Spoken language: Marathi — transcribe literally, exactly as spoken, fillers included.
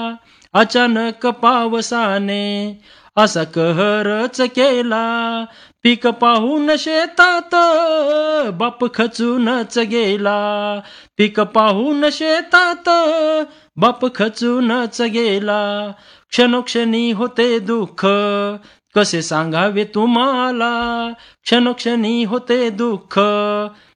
अचानक पावसाने असा कहरच केला. पीक पाहून शेतात बाप खचूनच गेला. पीक पाहून शेतात बाप खचूनच गेला. क्षणोक्षणी होते दुःख कसे सांगावे तुम्हाला. क्षणोक्षणी होते दुःख